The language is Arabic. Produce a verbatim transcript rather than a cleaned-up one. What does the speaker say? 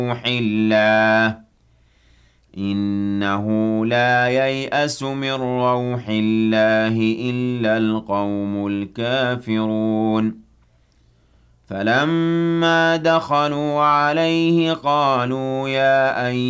روح الله إنه لا ييأس من روح الله إلا القوم الكافرون فلما دخلوا عليه قالوا يا أيها